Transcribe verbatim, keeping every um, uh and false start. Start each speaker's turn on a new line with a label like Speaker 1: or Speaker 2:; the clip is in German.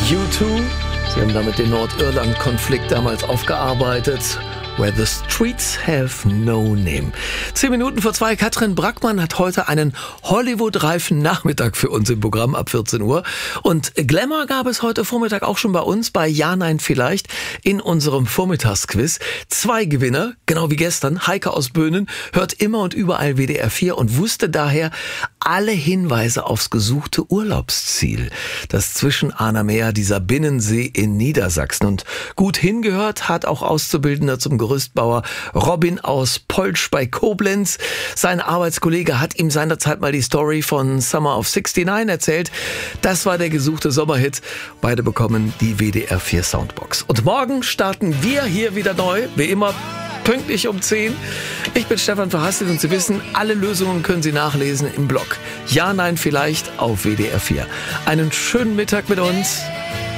Speaker 1: U zwei. Sie haben damit den Nordirland-Konflikt damals aufgearbeitet. Where the Streets Have No Name. Zehn Minuten vor zwei. Katrin Brackmann hat heute einen Hollywood-reifen Nachmittag für uns im Programm ab vierzehn Uhr. Und Glamour gab es heute Vormittag auch schon bei uns bei Ja, Nein, Vielleicht in unserem Vormittagsquiz. Zwei Gewinner, genau wie gestern. Heike aus Böhnen hört immer und überall W D R vier und wusste daher alle Hinweise aufs gesuchte Urlaubsziel. Das Zwischen-Arner-Meer, dieser Binnensee in Niedersachsen. Und gut hingehört hat auch Auszubildender zum Gerüstbauer Robin aus Polsch bei Koblenz. Sein Arbeitskollege hat ihm seinerzeit mal die Story von Summer of sixty-nine erzählt. Das war der gesuchte Sommerhit. Beide bekommen die W D R vier Soundbox. Und morgen starten wir hier wieder neu, wie immer pünktlich um zehn. Ich bin Stefan Verhasselt und Sie wissen, alle Lösungen können Sie nachlesen im Blog Ja, Nein, Vielleicht auf W D R vier. Einen schönen Mittag mit uns.